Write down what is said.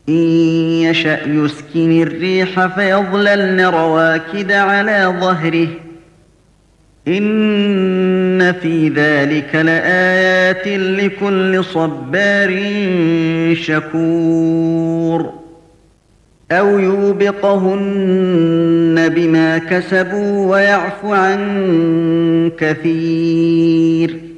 إن يشأ يسكن الريح فيظللن رواكد على ظهره إن في ذلك لآيات لكل صبار شكور أو يوبقهن بما كسبوا ويعفو عن كثير